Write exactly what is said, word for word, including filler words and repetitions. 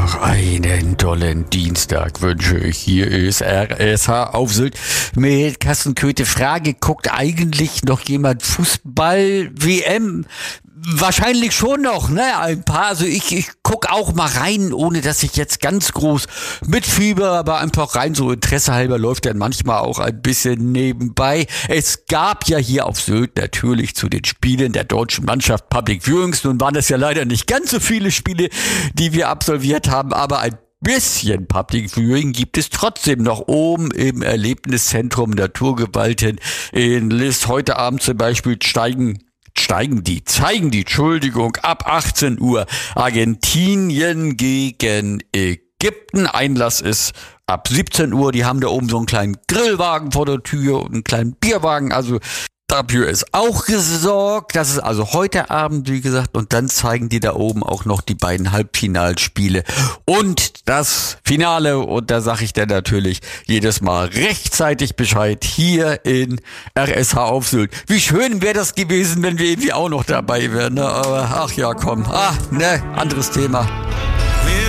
Ach, einen tollen Dienstag wünsche ich. Hier ist R S H auf Sylt mit Kassenköte. Frage, guckt eigentlich noch jemand Fußball W M? Wahrscheinlich schon noch, ne? Ein paar. Also ich, ich guck auch mal rein, ohne dass ich jetzt ganz groß mitfieber, aber einfach rein so Interesse halber läuft dann manchmal auch ein bisschen nebenbei. Es gab ja hier auf Sylt natürlich zu den Spielen der deutschen Mannschaft Public Viewings. Nun waren es ja leider nicht ganz so viele Spiele, die wir absolviert haben, aber ein bisschen Public Viewing gibt es trotzdem noch oben im Erlebniszentrum Naturgewalten in List. Heute Abend zum Beispiel steigen Steigen die, zeigen die, Entschuldigung, ab achtzehn Uhr Argentinien gegen Ägypten. Einlass ist ab siebzehn Uhr. Die haben da oben so einen kleinen Grillwagen vor der Tür und einen kleinen Bierwagen. Also dafür ist auch gesorgt. Das ist also heute Abend, wie gesagt. Und dann zeigen die da oben auch noch die beiden Halbfinalspiele und das Finale. Und da sage ich dann natürlich jedes Mal rechtzeitig Bescheid hier in R S H auf Sylt. Wie schön wäre das gewesen, wenn wir irgendwie auch noch dabei wären. Ne? Aber ach ja, komm. Ah, ne, anderes Thema.